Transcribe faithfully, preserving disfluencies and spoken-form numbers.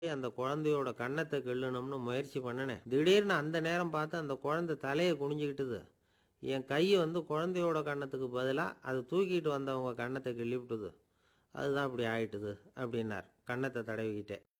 அந்த குழந்தையோட கன்னத்தை கிள்ளணும்னு முயற்சி பண்ணினேன். திடீர்னு அந்த நேரம் பார்த்து அந்த குழந்தை தலையை குனிஞ்சுக்கிட்டுது. என் கை வந்து குழந்தையோட கன்னத்துக்கு பதிலா அது தூக்கிட்டு வந்தவங்க கன்னத்தை கிள்ளி விட்டுது. அதுதான் இப்படி ஆயிட்டுது அப்படின்னார் கன்னத்தை தடவிக்கிட்டே.